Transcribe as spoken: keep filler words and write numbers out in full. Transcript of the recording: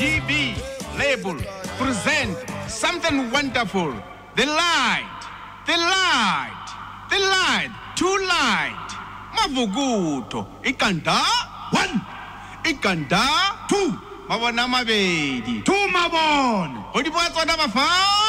T V label present something wonderful. The light, the light, the light, two light. Mavuguto, ikanda, one, ikanda, two, mabona mabedi, two mabona. Odibo tsona bafana.